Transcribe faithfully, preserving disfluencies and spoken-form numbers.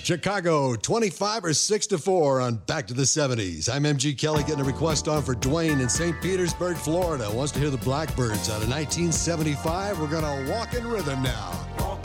Chicago, twenty-five or six to four on Back to the seventies. I'm M G Kelly getting a request on for Dwayne in Saint Petersburg, Florida. Wants to hear the Blackbirds out of nineteen seventy-five. We're going to walk in rhythm now.